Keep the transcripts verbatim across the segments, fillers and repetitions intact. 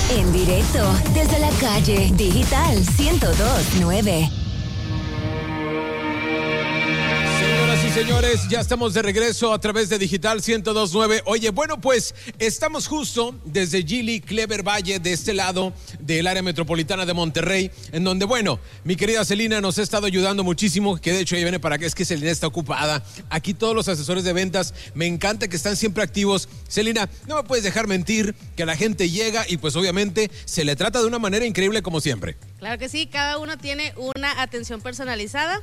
En directo desde la calle Digital ciento dos punto nueve. Señoras y señores, ya estamos de regreso a través de Digital ciento dos punto nueve. Oye, bueno, pues estamos justo desde Geely Clever Valle, de este lado del área metropolitana de Monterrey, en donde, bueno, mi querida Celina nos ha estado ayudando muchísimo, que de hecho ella viene para acá, es que Celina está ocupada. Aquí todos los asesores de ventas, me encanta que están siempre activos. Celina, no me puedes dejar mentir, que la gente llega y pues obviamente se le trata de una manera increíble como siempre. Claro que sí, cada uno tiene una atención personalizada.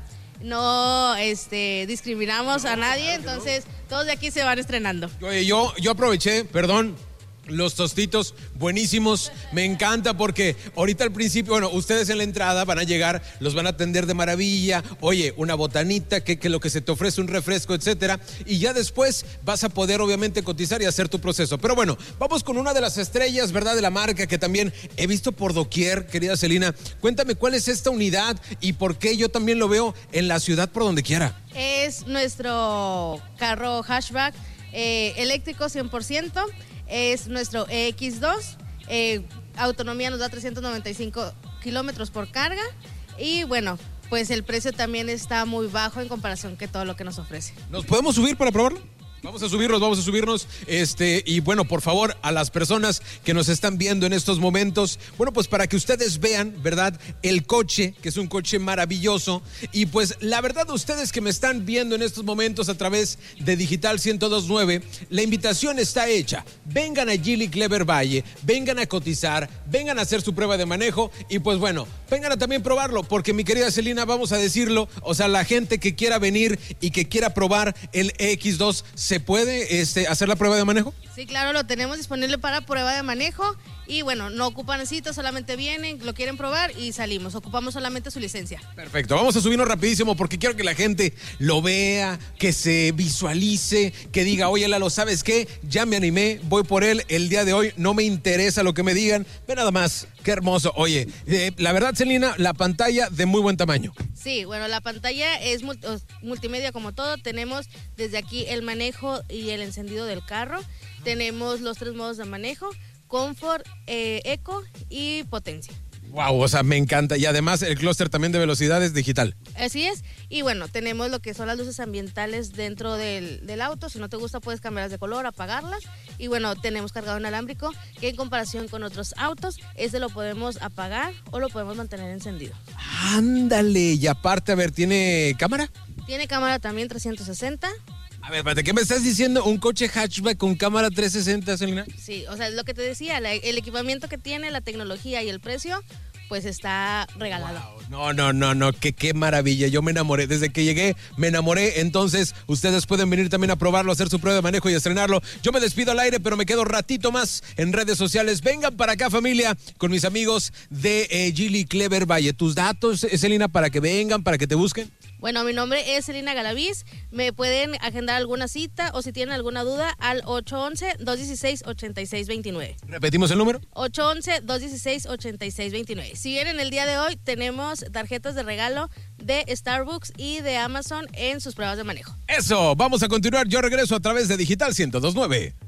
No este, discriminamos no, a nadie, claro entonces no. Todos de aquí se van estrenando. Oye, yo, yo aproveché, perdón, los tostitos buenísimos, me encanta porque ahorita al principio, bueno, ustedes en la entrada van a llegar, los van a atender de maravilla, oye, una botanita, que, que lo que se te ofrece, un refresco, etcétera, y ya después vas a poder obviamente cotizar y hacer tu proceso. Pero bueno, vamos con una de las estrellas, ¿verdad?, de la marca que también he visto por doquier, querida Celina. Cuéntame cuál es esta unidad y por qué yo también lo veo en la ciudad por donde quiera. Es nuestro carro hatchback eh, eléctrico cien por ciento. Es nuestro E X dos, eh, autonomía nos da trescientos noventa y cinco kilómetros por carga y bueno, pues el precio también está muy bajo en comparación que todo lo que nos ofrece. ¿Nos podemos subir para probarlo? Vamos a subirnos, vamos a subirnos, este, y bueno, por favor, a las personas que nos están viendo en estos momentos, bueno, pues para que ustedes vean, ¿verdad?, el coche, que es un coche maravilloso, y pues la verdad, ustedes que me están viendo en estos momentos a través de Digital ciento dos punto nueve, la invitación está hecha. Vengan a Geely Clever Valle, vengan a cotizar, vengan a hacer su prueba de manejo, y pues bueno, vengan a también probarlo, porque mi querida Celina, vamos a decirlo, o sea, la gente que quiera venir y que quiera probar el E X dos, ¿se puede este, hacer la prueba de manejo? Sí, claro, lo tenemos disponible para prueba de manejo y bueno, no ocupan cita, solamente vienen, lo quieren probar y salimos, ocupamos solamente su licencia. Perfecto, vamos a subirnos rapidísimo porque quiero que la gente lo vea, que se visualice, que diga, oye Lalo, ¿sabes qué? Ya me animé, voy por él el día de hoy, no me interesa lo que me digan, ve nada más, qué hermoso. Oye, eh, la verdad, Celina, la pantalla de muy buen tamaño. Sí, bueno, la pantalla es multimedia como todo, tenemos desde aquí el manejo y el encendido del carro, tenemos los tres modos de manejo, Comfort, eh, Eco y Potencia. Wow, o sea, me encanta. Y además el clúster también de velocidad es digital. Así es. Y bueno, tenemos lo que son las luces ambientales dentro del, del auto. Si no te gusta, puedes cambiarlas de color, apagarlas. Y bueno, tenemos cargado inalámbrico, que en comparación con otros autos, este lo podemos apagar o lo podemos mantener encendido. Ándale. Y aparte, a ver, ¿tiene cámara? Tiene cámara también trescientos sesenta. A ver, espérate, ¿qué me estás diciendo? ¿Un coche hatchback con cámara trescientos sesenta, Celina? Sí, o sea, es lo que te decía, la, el equipamiento que tiene, la tecnología y el precio, pues está regalado. Wow. No, no, no, no, que qué maravilla. Yo me enamoré. Desde que llegué, me enamoré. Entonces, ustedes pueden venir también a probarlo, hacer su prueba de manejo y estrenarlo. Yo me despido al aire, pero me quedo ratito más en redes sociales. Vengan para acá, familia, con mis amigos de eh, Geely Clever Valle. Tus datos, Celina, para que vengan, para que te busquen. Bueno, mi nombre es Celina Galaviz, me pueden agendar alguna cita o si tienen alguna duda al ocho once, dos dieciséis, ochenta y seis veintinueve. ¿Repetimos el número? ocho once, dos dieciséis, ochenta y seis veintinueve. Si vienen el día de hoy, tenemos tarjetas de regalo de Starbucks y de Amazon en sus pruebas de manejo. Eso, vamos a continuar. Yo regreso a través de Digital ciento dos punto nueve.